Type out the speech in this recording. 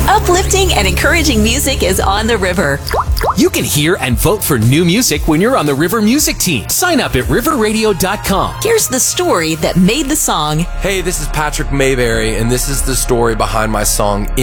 Uplifting and encouraging music is on the river. You can hear and vote for new music when you're on the River Music Team. Sign up at riverradio.com. Here's the story that made the song. Hey, this is Patrick Mayberry, and this is the story behind my song